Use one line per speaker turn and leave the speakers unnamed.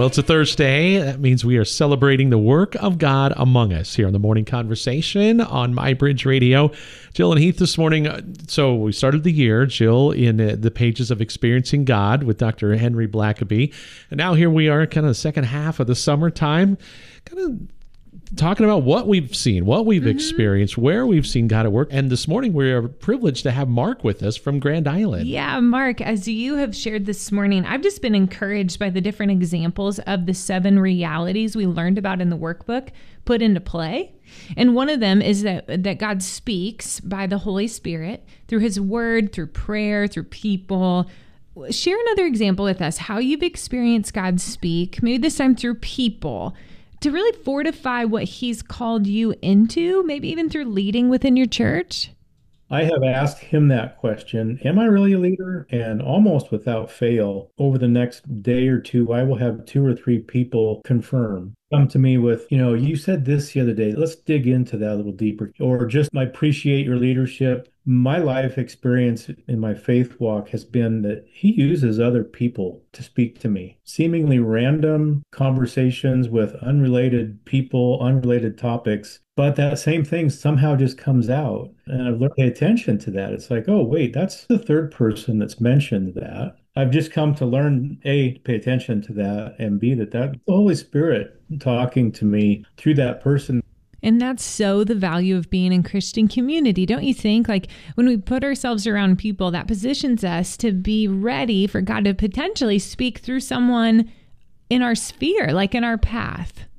Well, it's a Thursday. That means we are celebrating the work of God among us here on the Morning Conversation on MyBridge Radio. Jill and Heath this morning. So we started the year, Jill, in the pages of Experiencing God with Dr. Henry Blackaby. And now here we are, kind of the second half of the summertime, kind of talking about what we've seen, what we've experienced, where we've seen God at work. And this morning, we are privileged to have Mark with us from Grand Island.
Yeah, Mark, as you have shared this morning, I've just been encouraged by the different examples of the 7 realities we learned about in the workbook put into play. And one of them is that God speaks by the Holy Spirit through his word, through prayer, through people. Share another example with us, how you've experienced God speak, maybe this time through people, to really fortify what he's called you into, maybe even through leading within your church?
I have asked him that question, am I really a leader? And almost without fail, over the next day or two, I will have 2 or 3 people come to me with, you said this the other day. Let's dig into that a little deeper. Or just, I appreciate your leadership. My life experience in my faith walk has been that he uses other people to speak to me. Seemingly random conversations with unrelated people, unrelated topics. But that same thing somehow just comes out. And I've learned to pay attention to that. It's like, oh, wait, that's the third person that's mentioned that. I've just come to learn, A, to pay attention to that, and B, that's the Holy Spirit talking to me through that person.
And that's so the value of being in Christian community, don't you think? Like when we put ourselves around people, that positions us to be ready for God to potentially speak through someone in our sphere, like in our path.